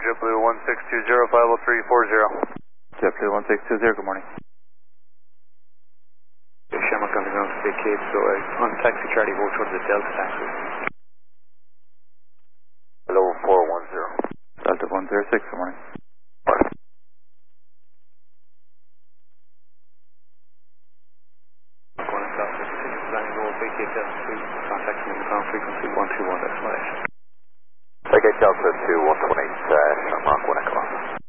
JetBlue 1620, 50340. JetBlue 1620, good morning. Shamrock on the ground to vacate, so on taxi Charlie, go towards the Delta taxi. Hello, 410. Delta 106, good morning. Going south, landing roll, vacate Delta 2, contact me on the ground frequency 121, that's right. Vacate Delta 2, 128, Shamrock, 1 o'clock.